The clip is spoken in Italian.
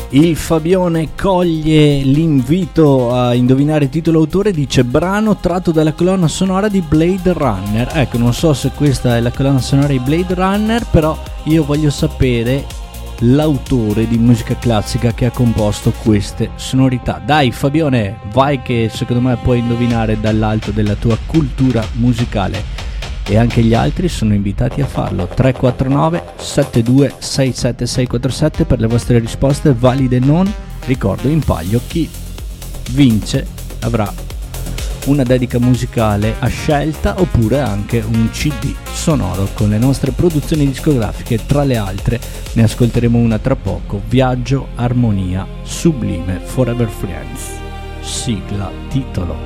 Il Fabione coglie l'invito a indovinare il titolo autore, dice brano tratto dalla colonna sonora di Blade Runner. Ecco, non so se questa è la colonna sonora di Blade Runner, però io voglio sapere l'autore di musica classica che ha composto queste sonorità. Dai Fabione, vai che secondo me puoi indovinare dall'alto della tua cultura musicale. E anche gli altri sono invitati a farlo. 349 72 67 647 per le vostre risposte valide e non. Ricordo in palio chi vince avrà una dedica musicale a scelta oppure anche un CD sonoro con le nostre produzioni discografiche. Tra le altre ne ascolteremo una tra poco, Viaggio, Armonia, Sublime, Forever Friends. Sigla, titolo.